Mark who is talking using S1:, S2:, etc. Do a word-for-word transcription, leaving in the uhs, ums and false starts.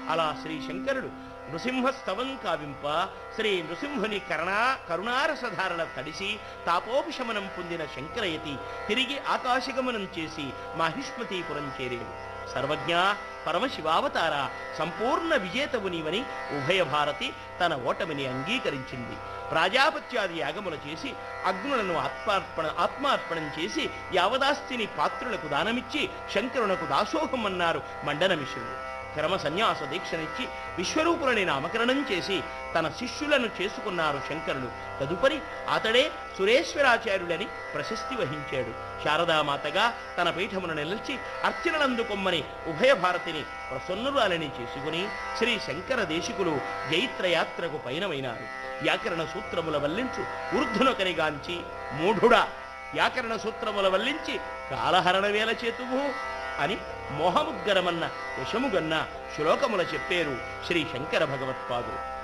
S1: అలా శ్రీ శంకరుడు నృసింహస్తవం కావింప శ్రీ నృసింహుని కరుణా కరుణారసధారణ తడిసి తాపోపశమనం పొందిన శంకరయతి తిరిగి ఆకాశగమనం చేసి మాహిష్మతీపురం చేరేడు. సర్వజ్ఞ పరమశివావతార సంపూర్ణ విజేతవు నీవని ఉభయ భారతి తన ఓటమిని అంగీకరించింది. ప్రాజాపత్యాది యాగములు చేసి అగ్నులను ఆత్మార్పణ ఆత్మార్పణం చేసి యావదాస్తిని పాత్రులకు దానమిచ్చి శంకరునకు దాసోహమన్నారు మండనమిశ్రుడు. క్రమ సన్యాస దీక్షనిచ్చి విశ్వరూపులని నామకరణం చేసి తన శిష్యులను చేసుకున్నారు శంకరుడు. తదుపరి అతడే సురేశ్వరాచార్యులని ప్రశస్తి వహించాడు. శారదామాతగా తన పీఠమును నిలిచి అర్చనలందుకొమ్మని ఉభయ భారతిని ప్రసన్నురాలని చేసుకుని శ్రీ శంకర దేశికులు జైత్రయాత్రకు పయనమైనారు. వ్యాకరణ సూత్రముల వల్లించు ఊర్ధునొకరిగాంచి మూఢుడా వ్యాకరణ సూత్రముల వల్లించి కాలహరణ వేల చేతువు అని మోహముద్గరమన్న యశముగన్న శ్లోకముల చెప్పారు శ్రీ శంకర భగవత్పాదులు.